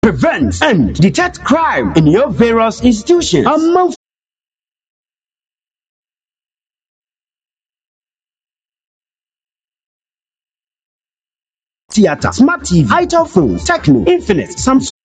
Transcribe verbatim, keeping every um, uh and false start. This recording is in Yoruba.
prevent, and detect crime in your various institutions. Among theater, smart T V, itel phones, Techno, Infinite, Samsung.